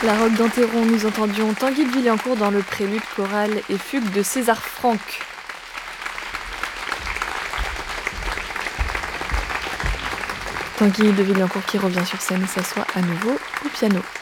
La roque d'Enterron, nous entendions Tanguy de Villancourt dans le prélude choral et fugue de César Franck. Tanguy de Villancourt qui revient sur scène et s'assoit à nouveau au piano.